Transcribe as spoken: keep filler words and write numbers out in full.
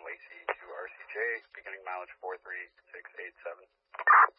Lacey to R C J, beginning mileage four three six eight seven.